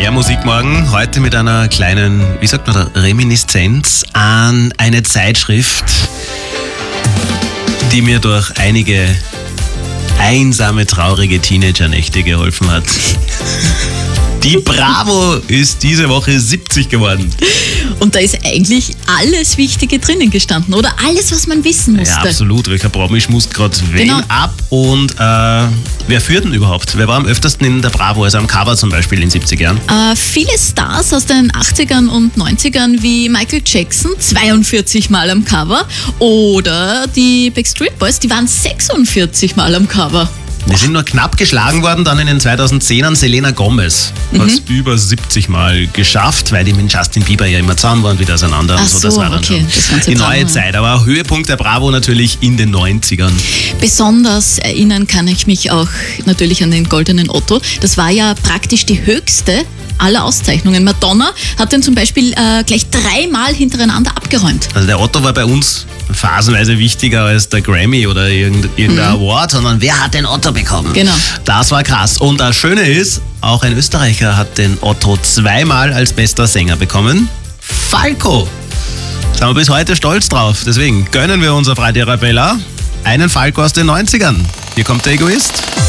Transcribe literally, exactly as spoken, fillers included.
Der Musikmorgen heute mit einer kleinen, wie sagt man da, Reminiszenz an eine Zeitschrift, die mir durch einige einsame, traurige Teenagernächte geholfen hat. Die Bravo ist diese Woche siebzig geworden. Und da ist eigentlich alles Wichtige drinnen gestanden, oder? Alles, was man wissen musste. Ja, absolut. Welcher Promi muss gerade wen Genau. ab? Und äh, wer führt denn überhaupt? Wer war am öftesten in der Bravo, also am Cover zum Beispiel in den siebzig Jahren? Äh, viele Stars aus den achtzigern und neunzigern wie Michael Jackson, zweiundvierzig Mal am Cover. Oder die Backstreet Boys, die waren sechsundvierzig Mal am Cover. Wir sind nur knapp geschlagen worden, dann in den zweitausendzehnern Selena Gomez. Hat es über siebzig Mal geschafft, weil die mit Justin Bieber ja immer zusammen waren, wieder auseinander. Ach und so, so, das war dann okay, schon das ganze die neue Drama. Zeit. Aber Höhepunkt der Bravo natürlich in den neunzigern. Besonders erinnern kann ich mich auch natürlich an den Goldenen Otto. Das war ja praktisch die höchste aller Auszeichnungen. Madonna hat den zum Beispiel äh, gleich dreimal hintereinander abgeräumt. Also der Otto war bei uns phasenweise wichtiger als der Grammy oder irgendein, irgendein Award, sondern wer hat den Otto bekommen? Genau. Das war krass. Und das Schöne ist, auch ein Österreicher hat den Otto zweimal als bester Sänger bekommen. Falco. Da sind wir bis heute stolz drauf. Deswegen gönnen wir uns auf Radio Arabella einen Falco aus den neunzigern. Hier kommt der Egoist.